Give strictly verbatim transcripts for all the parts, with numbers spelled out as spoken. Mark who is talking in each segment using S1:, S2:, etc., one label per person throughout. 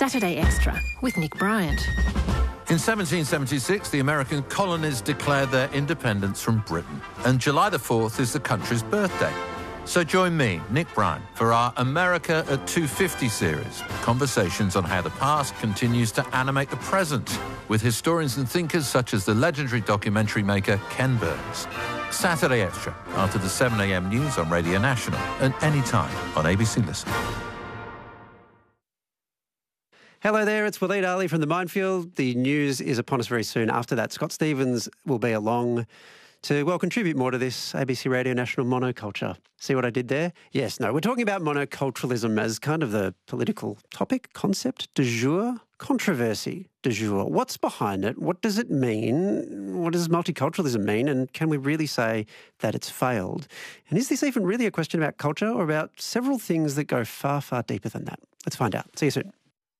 S1: Saturday Extra with Nick Bryant.
S2: In seventeen seventy-six, the American colonies declared their independence from Britain, and July the fourth is the country's birthday. So join me, Nick Bryant, for our America at two fifty series, conversations on how the past continues to animate the present, with historians and thinkers such as the legendary documentary maker Ken Burns. Saturday Extra, after the seven a m news on Radio National, and anytime on A B C Listen.
S3: Hello there, it's Waleed Ali from The Minefield. The news is upon us very soon. After that, Scott Stevens will be along to, well, contribute more to this A B C Radio National monoculture. See what I did there? Yes, no, we're talking about monoculturalism as kind of the political topic, concept du jour, controversy du jour. What's behind it? What does it mean? What does multiculturalism mean? And can we really say that it's failed? And is this even really a question about culture or about several things that go far, far deeper than that? Let's find out. See you soon.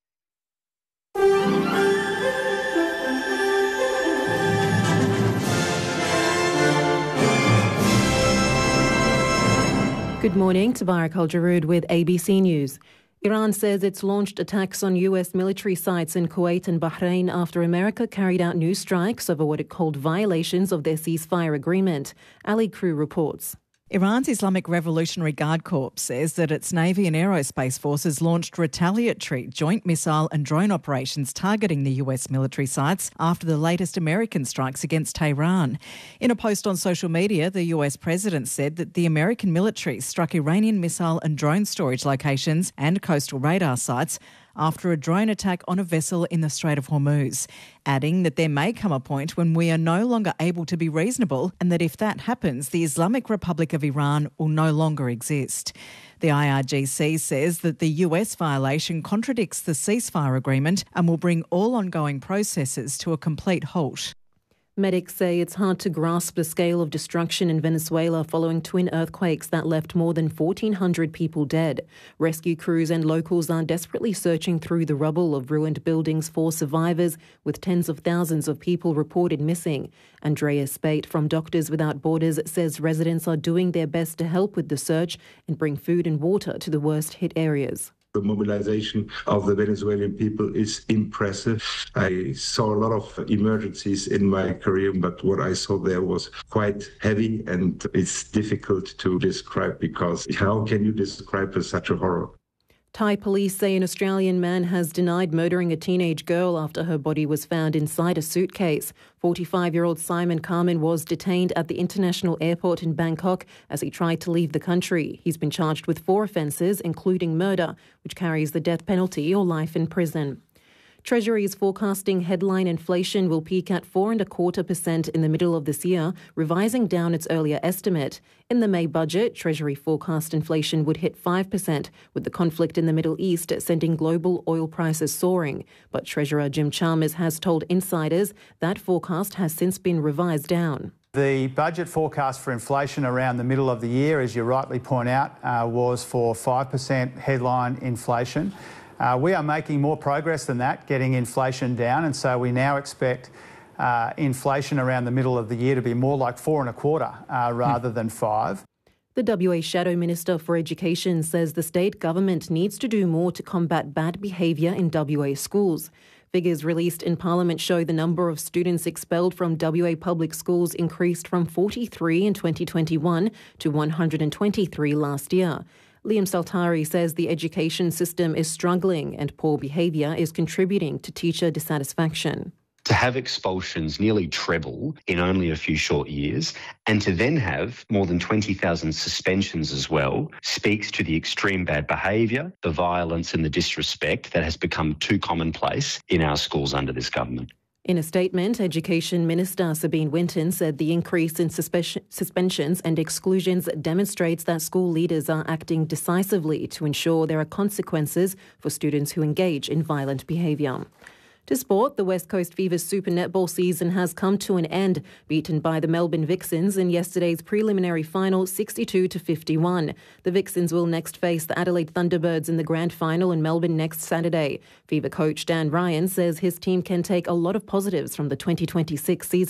S4: Good morning, Tabarak Al-Jarood with A B C News. Iran says it's launched attacks on U S military sites in Kuwait and Bahrain after America carried out new strikes over what it called violations of their ceasefire agreement. Ali Crew reports.
S5: Iran's Islamic Revolutionary Guard Corps says that its Navy and Aerospace forces launched retaliatory joint missile and drone operations targeting the U S military sites after the latest American strikes against Tehran. In a post on social media, the U S president said that the American military struck Iranian missile and drone storage locations and coastal radar sites after a drone attack on a vessel in the Strait of Hormuz, adding that there may come a point when we are no longer able to be reasonable and that if that happens, the Islamic Republic of Iran will no longer exist. The I R G C says that the U S violation contradicts the ceasefire agreement and will bring all ongoing processes to a complete halt.
S4: Medics say it's hard to grasp the scale of destruction in Venezuela following twin earthquakes that left more than fourteen hundred people dead. Rescue crews and locals are desperately searching through the rubble of ruined buildings for survivors, with tens of thousands of people reported missing. Andrea Spate from Doctors Without Borders says residents are doing their best to help with the search and bring food and water to the worst hit areas.
S6: The mobilization of the Venezuelan people is impressive. I saw a lot of emergencies in my career, but what I saw there was quite heavy and it's difficult to describe because how can you describe such a horror?
S4: Thai police say an Australian man has denied murdering a teenage girl after her body was found inside a suitcase. forty-five-year-old Simon Carmen was detained at the international airport in Bangkok as he tried to leave the country. He's been charged with four offences, including murder, which carries the death penalty or life in prison. Treasury is forecasting headline inflation will peak at four and a quarter percent in the middle of this year, revising down its earlier estimate. In the May budget, Treasury forecast inflation would hit five percent, with the conflict in the Middle East sending global oil prices soaring. But Treasurer Jim Chalmers has told insiders that forecast has since been revised down.
S7: The budget forecast for inflation around the middle of the year, as you rightly point out, uh, was for five percent headline inflation. Uh, we are making more progress than that, getting inflation down, and so we now expect uh, inflation around the middle of the year to be more like four and a quarter uh, rather than five.
S4: The W A Shadow Minister for Education says the state government needs to do more to combat bad behaviour in W A schools. Figures released in Parliament show the number of students expelled from W A public schools increased from forty-three in twenty twenty-one to one hundred twenty-three last year. Liam Saltari says the education system is struggling and poor behaviour is contributing to teacher dissatisfaction.
S8: To have expulsions nearly treble in only a few short years and to then have more than twenty thousand suspensions as well speaks to the extreme bad behaviour, the violence and the disrespect that has become too commonplace in our schools under this government.
S4: In a statement, Education Minister Sabine Winton said the increase in suspe- suspensions and exclusions demonstrates that school leaders are acting decisively to ensure there are consequences for students who engage in violent behaviour. To sport, the West Coast Fever's Super Netball season has come to an end, beaten by the Melbourne Vixens in yesterday's preliminary final sixty-two to fifty-one. The Vixens will next face the Adelaide Thunderbirds in the grand final in Melbourne next Saturday. Fever coach Dan Ryan says his team can take a lot of positives from the twenty twenty-six season.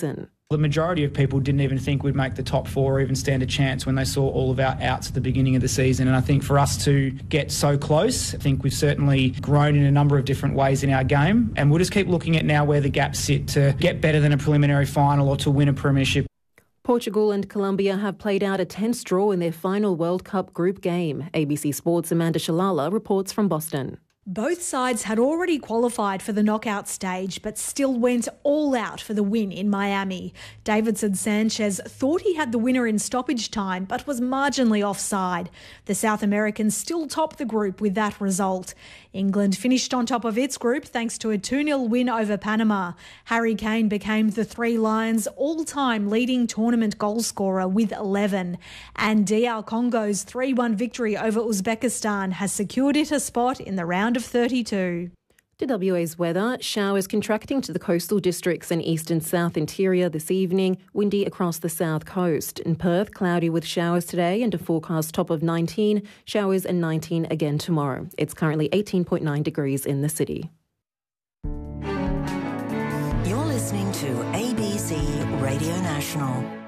S9: The majority of people didn't even think we'd make the top four or even stand a chance when they saw all of our outs at the beginning of the season. And I think for us to get so close, I think we've certainly grown in a number of different ways in our game. And we'll just keep looking at now where the gaps sit to get better than a preliminary final or to win a premiership.
S4: Portugal and Colombia have played out a tense draw in their final World Cup group game. A B C Sports' Amanda Shalala reports from Boston.
S10: Both sides had already qualified for the knockout stage, but still went all out for the win in Miami. Davinson Sanchez thought he had the winner in stoppage time, but was marginally offside. The South Americans still top the group with that result. England finished on top of its group thanks to a two nil win over Panama. Harry Kane became the Three Lions' all-time leading tournament goalscorer with eleven. And D R Congo's three one victory over Uzbekistan has secured it a spot in the round of thirty-two.
S4: To W A's weather, showers contracting to the coastal districts and east and south interior this evening, windy across the south coast. In Perth, cloudy with showers today and a forecast top of nineteen, showers and nineteen again tomorrow. It's currently eighteen point nine degrees in the city.
S11: You're listening to A B C Radio National.